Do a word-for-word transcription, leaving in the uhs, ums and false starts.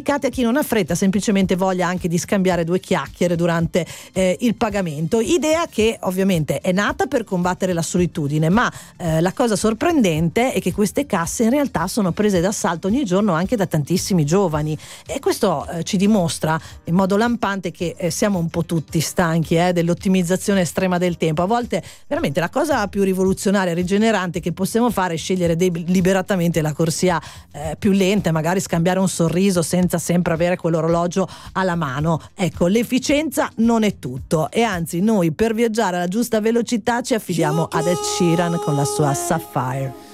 dedicate a chi non ha fretta, semplicemente voglia anche di scambiare due chiacchiere durante eh, il pagamento. Idea che ovviamente è nata per combattere la solitudine, ma eh, la cosa sorprendente è che queste casse in realtà sono prese d'assalto ogni giorno anche da tantissimi giovani, e questo eh, ci dimostra in modo lampante che eh, siamo un po' tutti stanchi eh, dell'ottimizzazione estrema del tempo. A volte veramente la cosa più rivoluzionaria e rigenerante che possiamo fare è scegliere deliberatamente la corsia eh, più lenta, magari scambiare un sorriso senza sempre avere quell'orologio alla mano. Ecco, l'efficienza non è tutto, e anzi noi per viaggiare alla giusta velocità ci affidiamo ad Ed Sheeran con la sua Sapphire.